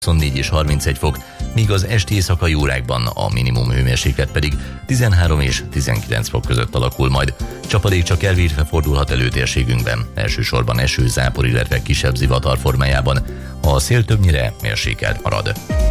24 és 31 fok, míg az esti éjszakai órákban a minimum hőmérséklet pedig 13 és 19 fok között alakul majd. Csapadék csak elvírve fordulhat elő térségünkben, elsősorban eső, zápor, illetve kisebb zivatar formájában. A szél többnyire mérsékelt marad.